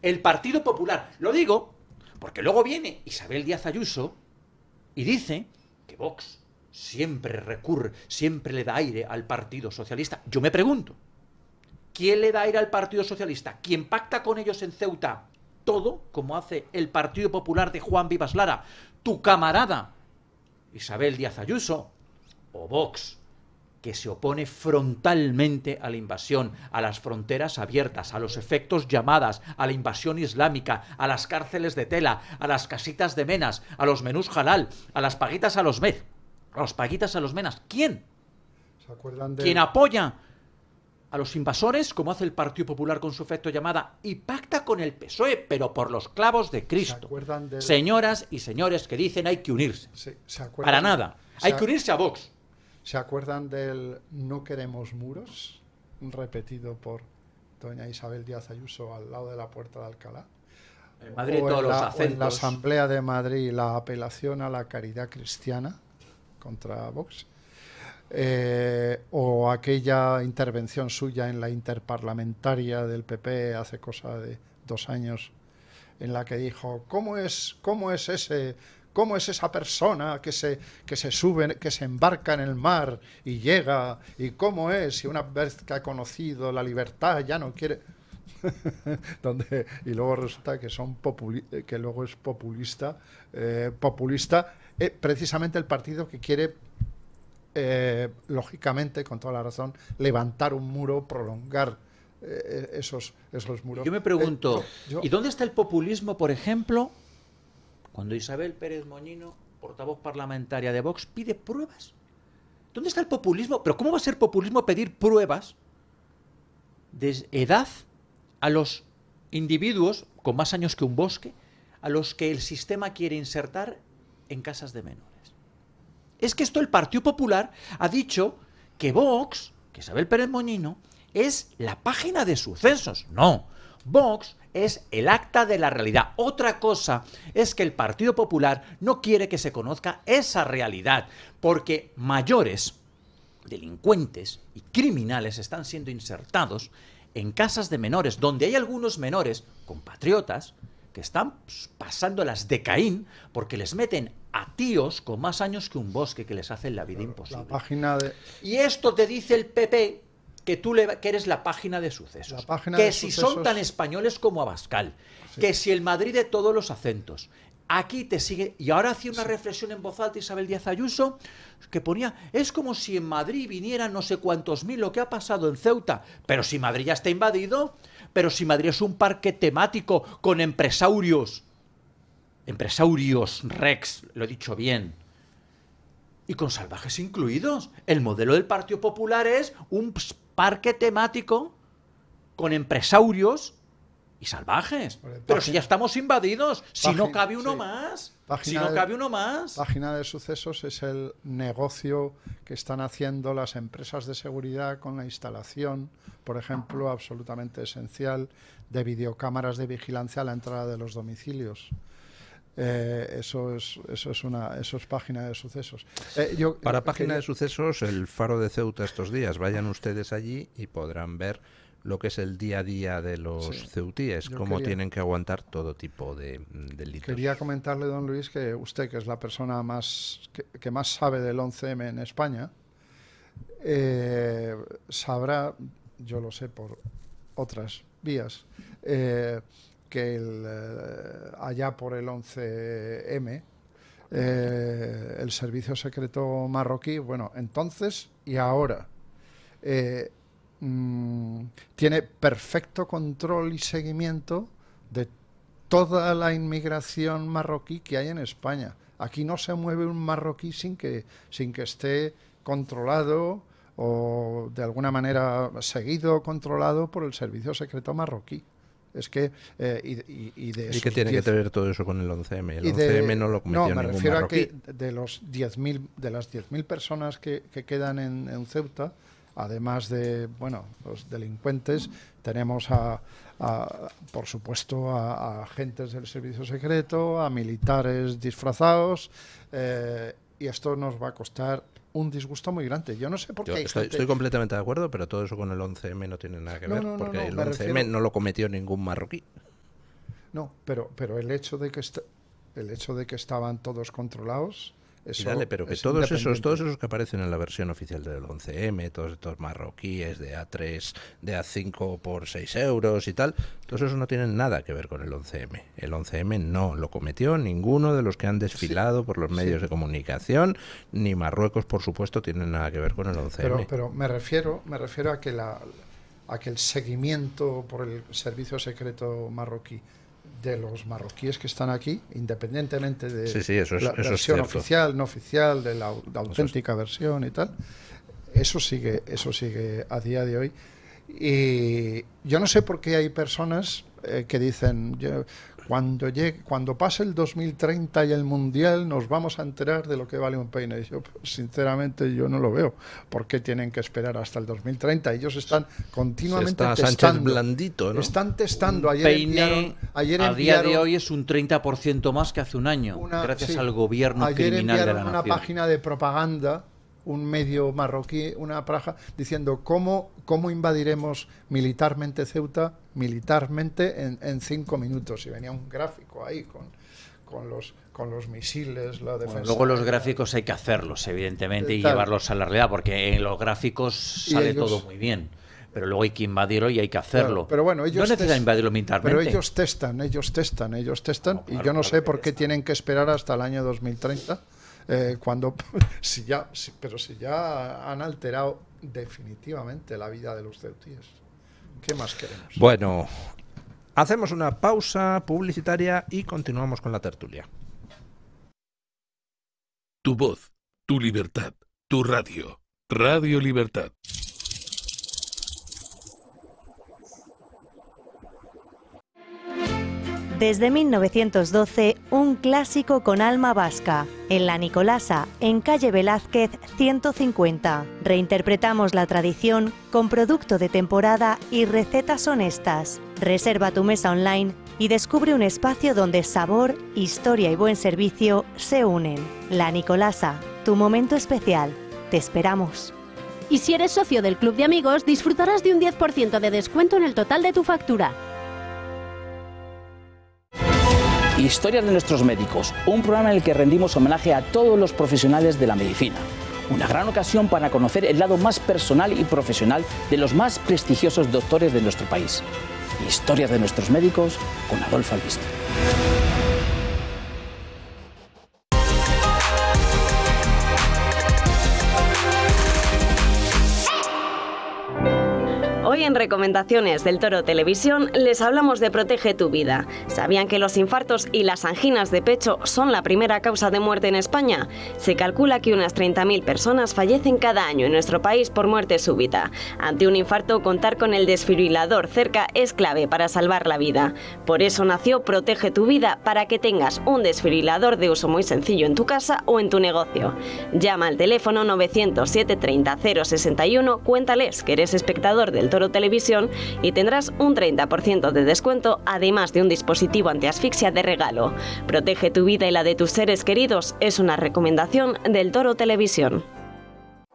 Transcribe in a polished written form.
el Partido Popular. Lo digo porque luego viene Isabel Díaz Ayuso y dice que Vox siempre recurre, siempre le da aire al Partido Socialista. Yo me pregunto, ¿quién le da aire al Partido Socialista? ¿Quién pacta con ellos en Ceuta todo, como hace el Partido Popular de Juan Vivas Lara, tu camarada Isabel Díaz Ayuso, o Vox, que se opone frontalmente a la invasión, a las fronteras abiertas, a los efectos llamadas, a la invasión islámica, a las cárceles de tela, a las casitas de menas, a los menús halal, a las paguitas a los paguitas a los menas? ¿Quién? ¿Se acuerdan de... ¿Quién apoya a los invasores, como hace el Partido Popular con su efecto llamada, y pacta con el PSOE, pero por los clavos de Cristo? ¿Se acuerdan del... Señoras y señores que dicen hay que unirse. ¿Se acuerdan... Para nada. Hay que unirse a Vox. ¿Se acuerdan del no queremos muros? Repetido por doña Isabel Díaz Ayuso al lado de la Puerta de Alcalá. En Madrid todos los acentos. O en la Asamblea de Madrid la apelación a la caridad cristiana contra Vox. O aquella intervención suya en la interparlamentaria del PP hace cosa de 2 años, en la que dijo, ¿cómo es esa persona que se sube, que se embarca en el mar y llega? ¿Y cómo es si una vez que ha conocido la libertad ya no quiere? Y luego resulta que que luego es populista, precisamente el partido que quiere, lógicamente, con toda la razón, levantar un muro, prolongar esos muros. Yo me pregunto, ¿y dónde está el populismo, por ejemplo, cuando Isabel Pérez Moñino, portavoz parlamentaria de Vox, pide pruebas? ¿Dónde está el populismo? ¿Pero cómo va a ser populismo pedir pruebas de edad a los individuos con más años que un bosque, a los que el sistema quiere insertar en casas de menores? Es que esto el Partido Popular ha dicho que Vox, que Isabel Pérez Moñino, es la página de sucesos. No, Vox es el acta de la realidad. Otra cosa es que el Partido Popular no quiere que se conozca esa realidad, porque mayores, delincuentes y criminales están siendo insertados en casas de menores, donde hay algunos menores compatriotas que están pasándolas de Caín porque les meten a tíos con más años que un bosque, que les hacen la vida imposible. Y esto te dice el PP, que tú que eres la página de sucesos. Que si son tan españoles como Abascal, que si el Madrid de todos los acentos. Aquí te sigue. Y ahora hacía una reflexión en voz alta Isabel Díaz Ayuso, que ponía, es como si en Madrid vinieran no sé cuántos mil, lo que ha pasado en Ceuta. Pero si Madrid ya está invadido, pero si Madrid es un parque temático con empresarios Rex, lo he dicho bien, y con salvajes incluidos. El modelo del Partido Popular es un parque temático con empresarios y salvajes. Pero si ya estamos invadidos, si no cabe uno más. Página de sucesos es el negocio que están haciendo las empresas de seguridad con la instalación, por ejemplo, absolutamente esencial, de videocámaras de vigilancia a la entrada de los domicilios. Eso es página de sucesos. Para página de sucesos, el Faro de Ceuta estos días. Vayan ustedes allí y podrán ver lo que es el día a día de los ceutíes, cómo tienen que aguantar todo tipo de delitos. Quería comentarle, don Luis, que usted, que es la persona que más sabe del 11M en España, sabrá, yo lo sé por otras vías, que allá por el 11M, el servicio secreto marroquí, bueno, entonces y ahora, tiene perfecto control y seguimiento de toda la inmigración marroquí que hay en España. Aquí no se mueve un marroquí sin que esté controlado o de alguna manera seguido, controlado por el servicio secreto marroquí. Es que ¿Y qué tiene que ver todo eso con el 11M? El 11M no lo cometió ningún marroquí. No, me refiero a que de las 10.000 personas que quedan en Ceuta, además de los delincuentes, tenemos por supuesto a agentes del servicio secreto, a militares disfrazados, y esto nos va a costar un disgusto muy grande. Yo no sé por qué. Estoy completamente de acuerdo, pero todo eso con el 11M no tiene nada que ver, porque el 11M no lo cometió ningún marroquí. No, pero el hecho de que estaban todos controlados... Eso dale, pero que todos esos que aparecen en la versión oficial del 11M, todos estos marroquíes de A3, de A5 por 6 euros y tal, todos esos no tienen nada que ver con el 11M. El 11M no lo cometió ninguno de los que han desfilado por los medios de comunicación, ni Marruecos, por supuesto, tienen nada que ver con el 11M. Pero me refiero a que el seguimiento por el servicio secreto marroquí de los marroquíes que están aquí, independientemente de la versión oficial, no oficial, de la auténtica versión y tal, eso sigue a día de hoy. Y yo no sé por qué hay personas que dicen, cuando pase el 2030 y el Mundial nos vamos a enterar de lo que vale un peine. Y yo, sinceramente, yo no lo veo. ¿Por qué tienen que esperar hasta el 2030? Ellos están continuamente testando. Sánchez blandito, ¿no? Están testando. Ayer a día de hoy es un 30% más que hace un año, gracias al gobierno criminal de la nación. Una página de propaganda, un medio marroquí, una praja, diciendo cómo invadiremos militarmente Ceuta, en 5 minutos. Y venía un gráfico ahí con los misiles, la defensa. Bueno, luego los gráficos hay que hacerlos, evidentemente, y llevarlos a la realidad, porque en los gráficos sale todo muy bien. Pero luego hay que invadirlo y hay que hacerlo. Claro, pero bueno, ellos no necesitan invadirlo militarmente. Pero ellos testan. No, y yo no sé por qué tienen que esperar hasta el año 2030. Si ya han alterado definitivamente la vida de los ceutíes. ¿Qué más queremos? Bueno, hacemos una pausa publicitaria y continuamos con la tertulia. Tu voz, tu libertad, tu radio. Radio Libertad. Desde 1912, un clásico con alma vasca. En La Nicolasa, en calle Velázquez 150. Reinterpretamos la tradición con producto de temporada y recetas honestas. Reserva tu mesa online y descubre un espacio donde sabor, historia y buen servicio se unen. La Nicolasa, tu momento especial. Te esperamos. Y si eres socio del Club de Amigos, disfrutarás de un 10% de descuento en el total de tu factura. Historias de nuestros médicos, un programa en el que rendimos homenaje a todos los profesionales de la medicina. Una gran ocasión para conocer el lado más personal y profesional de los más prestigiosos doctores de nuestro país. Historias de nuestros médicos con Adolfo Albiste. Hoy en Recomendaciones del Toro Televisión les hablamos de Protege tu vida. ¿Sabían que los infartos y las anginas de pecho son la primera causa de muerte en España? Se calcula que unas 30.000 personas fallecen cada año en nuestro país por muerte súbita. Ante un infarto, contar con el desfibrilador cerca es clave para salvar la vida. Por eso nació Protege tu vida, para que tengas un desfibrilador de uso muy sencillo en tu casa o en tu negocio. Llama al teléfono 900 730 061, cuéntales que eres espectador del Toro Televisión y tendrás un 30% de descuento, además de un dispositivo antiasfixia de regalo. Protege tu vida y la de tus seres queridos es una recomendación del Toro Televisión.